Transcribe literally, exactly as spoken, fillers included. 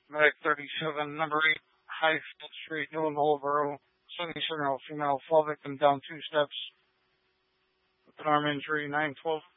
Medic thirty-seven, number eight, Highfield Street, Newland Holborough. Sunny signal, female, fall victim down two steps with an arm injury, nine twelve.